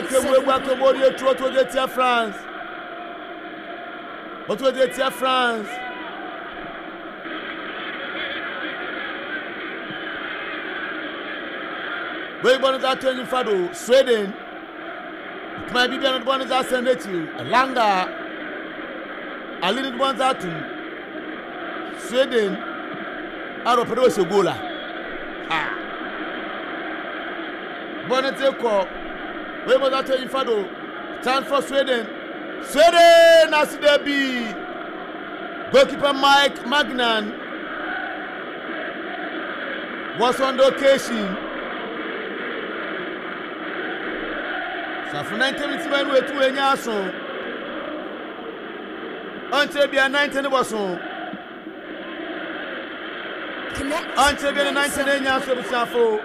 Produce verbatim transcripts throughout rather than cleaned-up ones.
Wakemwe Wakemori to to the Tia France. What was the Tia France? We want to turn Fado, Sweden. It might be the one that send it to Langa. I lead one that Sweden. Out of Pedoso Gola. Ah. Bonnet. We want to turn Fado. Time for Sweden. Sweden as there be. Goalkeeper Mike Magnan was on the occasion. So for ninety minutes, we were two and yaso. Until be a nineteen was on. Until be a nineteen and yaso was afo.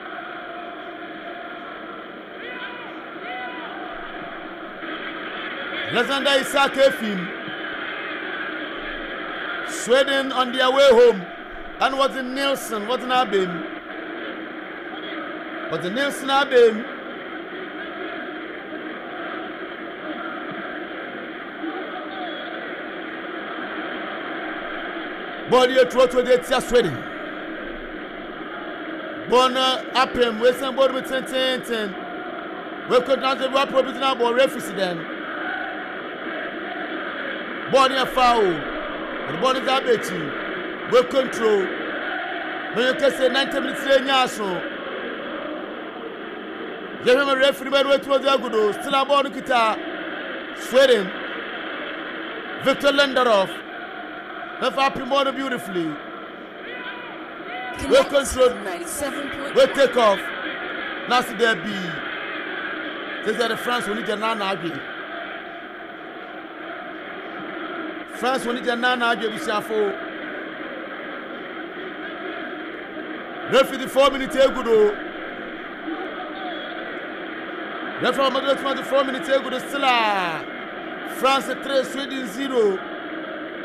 Alexander Isak Efim. Sweden on their way home. And was in Nielsen, what an Abim. But the Nielsen Abim. Body a trot with it, Sweden. Bona Appem, Western Board with ten ten. We could not have a problem about referee then. Body a foul. The ball is abating. We control. When you can say ninety minutes in Yaso. You have a referee by way to the Agudo. Still a ball guitar. Sweden. Victor Lenderoff. Have happened more beautifully. We control. We take off. Now see there be. This is the France who need a nana. France who need a nana. Referee the four minutes ago. Referee the four minutes ago. Still France three, Sweden zero.